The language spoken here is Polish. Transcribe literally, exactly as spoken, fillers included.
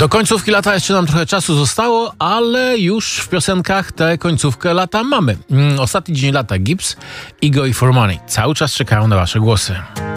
Do końcówki lata jeszcze nam trochę czasu zostało, ale już w piosenkach tę końcówkę lata mamy. Ostatni dzień lata, Gibbs, Ego i For Money. Cały czas czekają na wasze głosy.